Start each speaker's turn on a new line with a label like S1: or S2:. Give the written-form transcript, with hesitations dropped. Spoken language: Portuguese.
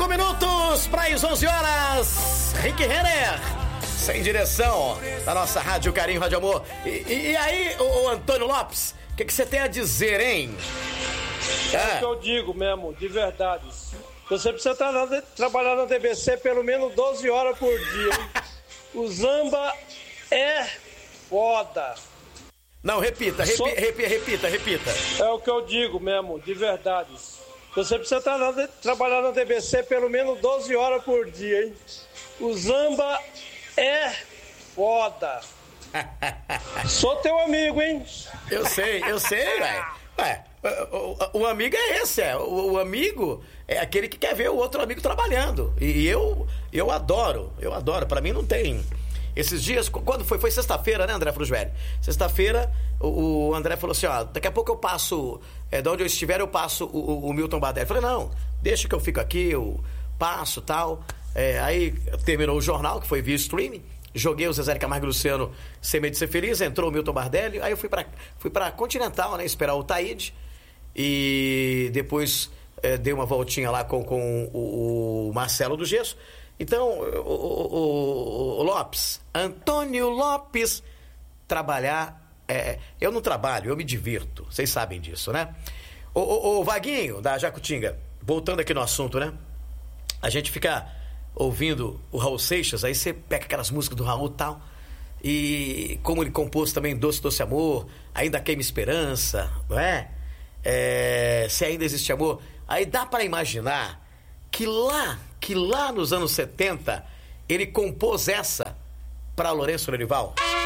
S1: minutos para as 11 horas. Rick Renner, sem direção, da nossa Rádio Carinho, Rádio Amor. E aí, o Antônio Lopes, o que você tem a dizer, hein?
S2: É o que eu digo mesmo, de verdade. Você precisa trabalhar na TBC pelo menos 12 horas por dia, hein? O Zamba é foda.
S1: Não, repita.
S2: É o que eu digo mesmo, de verdade. Você precisa trabalhar na TBC pelo menos 12 horas por dia, hein? O Zamba é foda. Sou teu amigo, hein?
S1: Eu sei, velho. O amigo é esse, o amigo é aquele que quer ver o outro amigo trabalhando. E eu adoro. Pra mim não tem. Esses dias, quando foi? Foi sexta-feira, né, André Frusvelli? Sexta-feira, o André falou assim, ó, daqui a pouco eu passo, de onde eu estiver, eu passo o Milton Bardelli. Eu falei, não, deixa que eu fico aqui, eu passo, tal. Aí terminou o jornal, que foi via streaming, joguei o Zezé de Camargo e Luciano Sem Medo de Ser Feliz, entrou o Milton Bardelli, aí eu fui pra Continental, né, esperar o Taíde, e depois dei uma voltinha lá com o Marcelo do Gesso. Então, o Lopes, Antônio Lopes, trabalhar, eu não trabalho, eu me divirto, vocês sabem disso, né? O Vaguinho, da Jacutinga, voltando aqui no assunto, né? A gente fica ouvindo o Raul Seixas, aí você pega aquelas músicas do Raul e tal, e como ele compôs também Doce, Doce Amor, Ainda Queima Esperança, não é? Se Ainda Existe Amor, aí dá para imaginar que lá nos anos 70 ele compôs essa para Lourenço Lorival.